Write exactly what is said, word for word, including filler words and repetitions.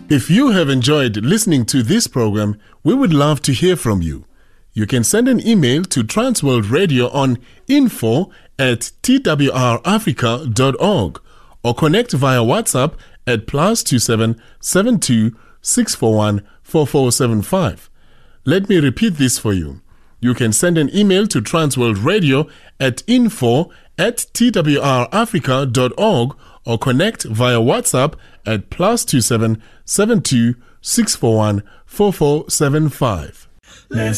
If you have enjoyed listening to this program, we would love to hear from you. You can send an email to Transworld Radio on info at t w r africa dot org or connect via WhatsApp at plus two seven seven two six four one four four seven five. Let me repeat this for you. You can send an email to Transworld Radio at info at t w r africa dot org or connect via WhatsApp at plus two seven seven two six four one four four seven five. Let's